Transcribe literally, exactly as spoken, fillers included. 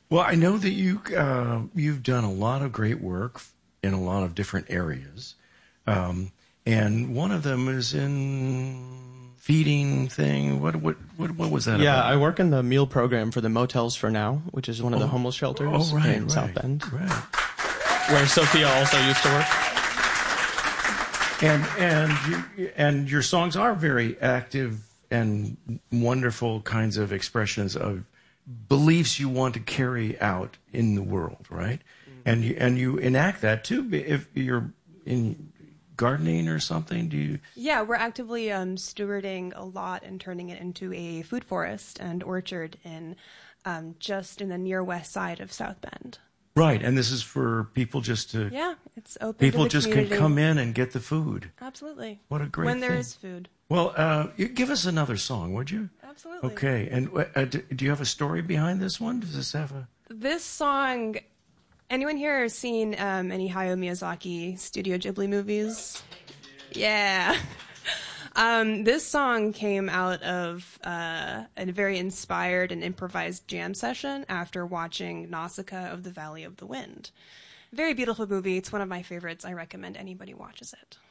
Well, I know that you uh, you've done a lot of great work in a lot of different areas, um, and one of them is in feeding thing. What what what, what was that? Yeah, about? I work in the meal program for the Motels for Now, which is one of oh, the homeless shelters oh, right, in right, South Bend, right. where Sophia also used to work. And and you, and your songs are very active and wonderful kinds of expressions of beliefs you want to carry out in the world, right? Mm-hmm. And you and you enact that too. If you're in gardening or something, do you? Yeah, we're actively um, stewarding a lot and turning it into a food forest and orchard in um, just in the near west side of South Bend. Right, and this is for people just to. Yeah, it's open. People to the just community. can come in and get the food. Absolutely. What a great when thing. there is food. Well, uh, you give us another song, would you? Absolutely. Okay, and uh, do you have a story behind this one? Does this have a? This song. Anyone here has seen um, any Hayao Miyazaki Studio Ghibli movies? Yeah. Um, this song came out of uh, a very inspired and improvised jam session after watching Nausicaa of the Valley of the Wind. Very beautiful movie. It's one of my favorites. I recommend anybody watches it.